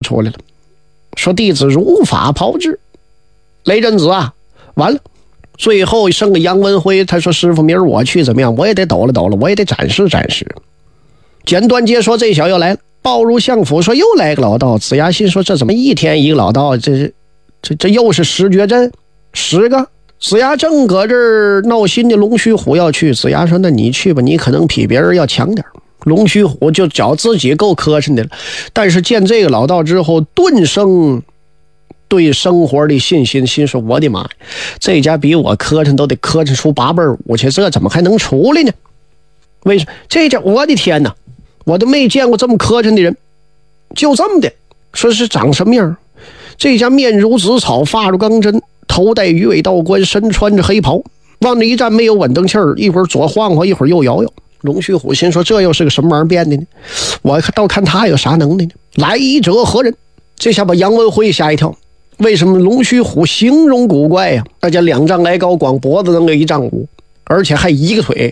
出来了，说弟子如法炮制。雷震子啊，完了，最后剩个杨文辉，他说师傅明儿我去怎么样，我也得抖了抖了，我也得展示展示。简短接说这小又来了，报入相府说又来个老道。子牙心说这怎么一天一个老道，这又是10绝阵10个。子牙正搁这儿闹心的，龙须虎要去，子牙说那你去吧，你可能比别人要强点。龙须虎就觉自己够磕碜的了，但是见这个老道之后顿生对生活的信心，心说我的妈呀，这家比我磕碜都得磕碜出8辈5去，这怎么还能出来呢？为什么这家我的天哪，我都没见过这么磕碜的人，就这么的，说是长什么样？这家面如紫草，发如钢针，头戴鱼尾道冠，身穿着黑袍，往那一站没有稳当气儿，一会儿左晃晃，一会儿右摇摇。龙须虎心说这又是个什么玩意儿变的呢？我倒看他有啥能耐呢？来者何人？这下把杨文辉吓一跳。为什么龙须虎形容古怪呀？大家2丈来高，光脖子能有1丈5，而且还一个腿。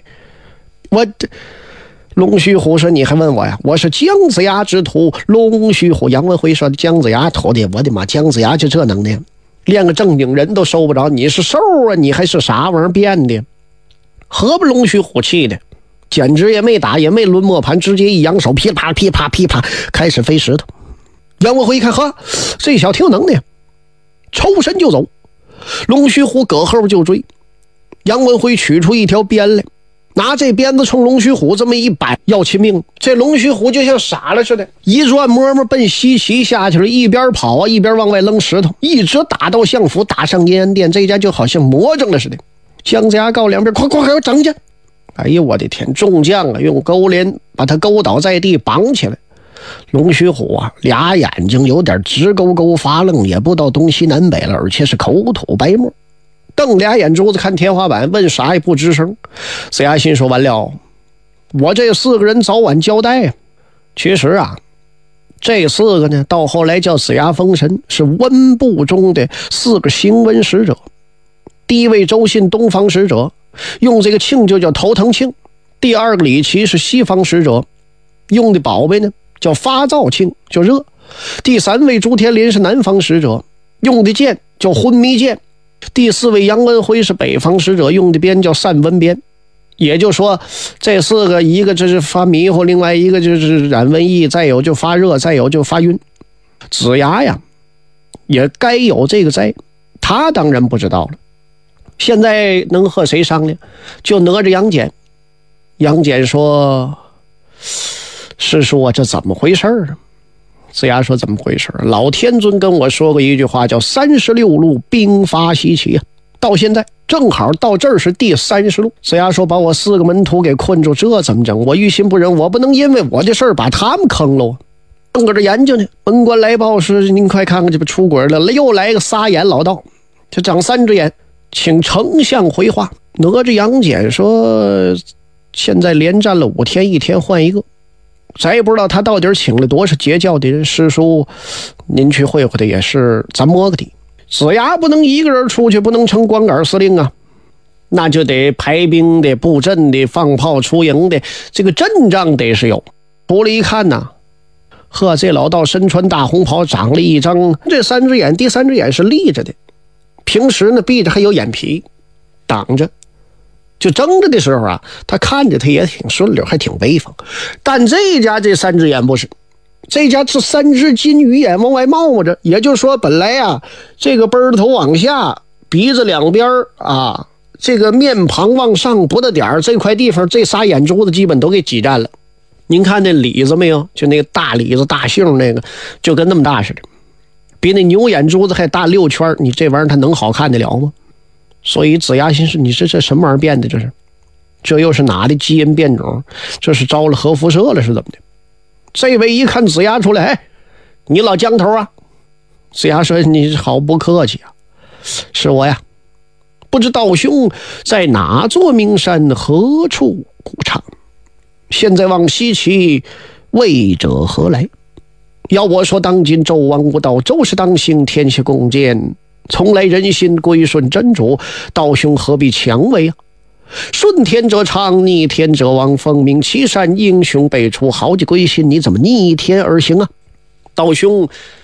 龙须虎说你还问我呀？我是姜子牙之徒。龙须虎杨文辉说姜子牙徒弟，我的妈，姜子牙就这能耐，连个正经人都收不着，你是兽啊？你还是啥玩意儿变的？何不龙须虎气的，简直也没打，也没抡磨盘，直接一扬手，噼啪噼啪噼啪开始飞石头。杨文辉一看，呵，这小挺有能耐，抽身就走。龙须虎搁后边就追。杨文辉取出一条鞭来，拿这鞭子冲龙须虎这么一摆，要亲命。这龙须虎就像傻了似的，一转摸摸奔西岐下去了，一边跑啊一边往外扔石头，一直打到相府，打上阴安殿。这家就好像魔怔了似的。姜子牙告两边，快快快整去！哎呀，我的天！众将啊，用钩镰把他勾倒在地，绑起来。龙须虎啊，俩眼睛有点直勾勾发愣，也不知道东西南北了，而且是口吐白沫，瞪俩眼珠子看天花板，问啥也不吱声。子牙心说完了，我这4个人早晚交代啊。其实啊，这4个呢，到后来叫子牙封神，是温部中的4个行温使者。第一位周信东方使者，用这个磬就叫头疼磬；第2个李琦是西方使者，用的宝贝呢叫发燥磬，就热；第3位朱天林是南方使者，用的剑叫昏迷剑；第4位杨文辉是北方使者，用的鞭叫散温鞭。也就是说，这4个，一个就是发迷糊，另外一个就是染瘟疫，再有就发热，再有就发晕。子牙呀，也该有这个灾，他当然不知道了。现在能和谁商量？就哪吒杨戬。杨戬说：“师叔啊，这怎么回事啊？”子牙说：“怎么回事？老天尊跟我说过一句话，叫36路兵发西岐啊。到现在正好到这儿是第30路。”子牙说：“把我4个门徒给困住，这怎么整？我于心不忍，我不能因为我的事儿把他们坑了啊。”正搁这研究呢，门官来报说：“您快看看，这不出轨了，又来个撒眼老道，就长3只眼。”请丞相回话。哪吒杨戬说：“现在连战了5天，1天换一个，咱也不知道他到底请了多少截教的人。师叔，您去会会的也是，咱摸个底。子牙不能一个人出去，不能成光杆司令啊，那就得排兵的、布阵的、放炮出营的，这个阵仗得是有。出来一看呐，呵，这老道身穿大红袍，长了一张这3只眼，第3只眼是立着的。平时呢闭着还有眼皮挡着，就睁着的时候啊，他看着他也挺顺溜，还挺威风。但这家这3只眼不是，这家是3只金鱼眼往外冒着。也就是说，本来啊这个奔头往下，鼻子两边啊，这个面庞往上不的点儿，这块地方这仨眼珠子基本都给挤占了。您看那李子没有？就那个大李子大杏那个，就跟那么大似的。比那牛眼珠子还大6圈，你这玩意儿它能好看得了吗？所以子牙心说，你这什么玩意儿变的？这又是哪的基因变种？这是招了核辐射了是怎么的？这位一看子牙出来，哎，你老江头啊！子牙说：“你好不客气啊，是我呀。不知道兄在哪座名山，何处古场？现在往西岐，为者何来？要我说，当今纣王无道，周氏当行，天下共鉴，从来人心归顺真主，道兄何必强为啊？顺天者昌，逆天者亡，风鸣岐山，英雄辈出，豪杰归心，你怎么逆天而行啊？道兄